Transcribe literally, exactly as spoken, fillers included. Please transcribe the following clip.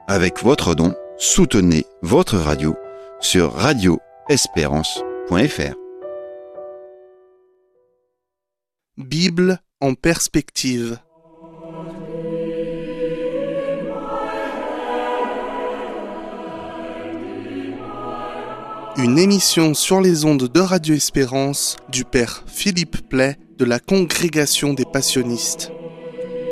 Avec votre don, soutenez votre radio sur radio espérance point f r. Bible en perspective. Une émission sur les ondes de Radio Espérance du père Philippe Play de la Congrégation des Passionnistes.